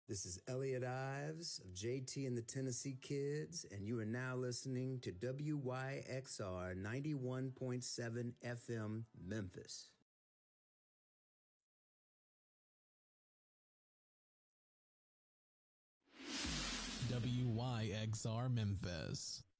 This is Elliot Ives of JT and the Tennessee Kids, and you are now listening to WYXR 91.7 FM Memphis. WYXR Memphis.